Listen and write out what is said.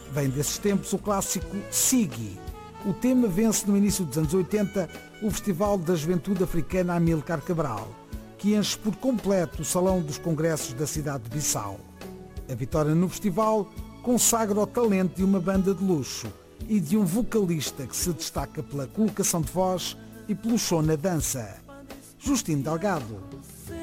Vem desses tempos o clássico Sigui. O tema vence no início dos anos 80 o Festival da Juventude Africana Amílcar Cabral, que enche por completo o Salão dos Congressos da cidade de Bissau. A vitória no festival consagra o talento de uma banda de luxo e de um vocalista que se destaca pela colocação de voz e pelo show na dança. Justino Delgado.